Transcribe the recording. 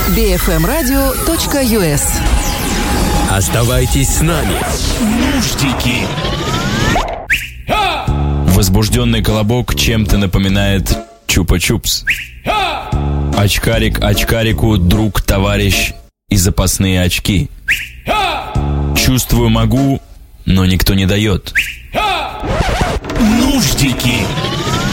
bfmradio.us. Оставайтесь с нами. Нуждики. Возбужденный колобок чем-то напоминает чупа-чупс. Очкарик очкарику друг, товарищ и запасные очки. Чувствую, могу, но никто не дает. Нуждики.